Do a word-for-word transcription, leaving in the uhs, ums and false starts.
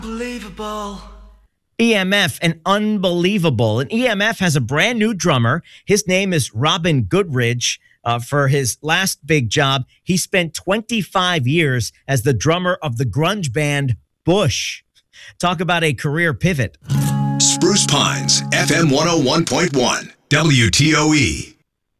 Unbelievable. E M F and Unbelievable. And E M F has a brand new drummer. His name is Robin Goodridge. Uh, for his last big job, he spent twenty-five years as the drummer of the grunge band Bush. Talk about a career pivot. Spruce Pines, F M one oh one point one, W T O E.